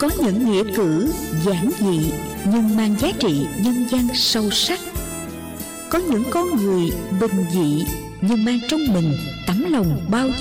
Có những nghĩa cử giản dị nhưng mang giá trị nhân văn sâu sắc. Có những con người bình dị nhưng mang trong mình tấm lòng bao